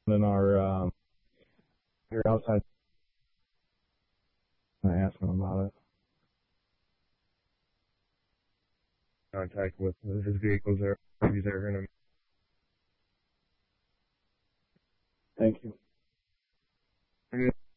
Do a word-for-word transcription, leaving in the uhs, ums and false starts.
in our um, here outside. I asked him about it. Contact with his vehicles there. Maybe they're going to. Thank you.